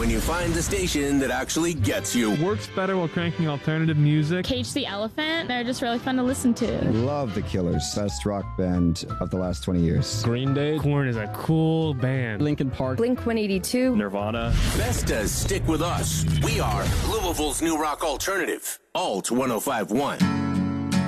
when you find the station that actually gets you. Works better while cranking alternative music. Cage the Elephant, they're just really fun to listen to. Love the Killers, best rock band of the last 20 years. Green Day. Korn is a cool band. Linkin Park. Blink-182. Nirvana. Best to stick with us. We are Louisville's new rock alternative. Alt 105.1.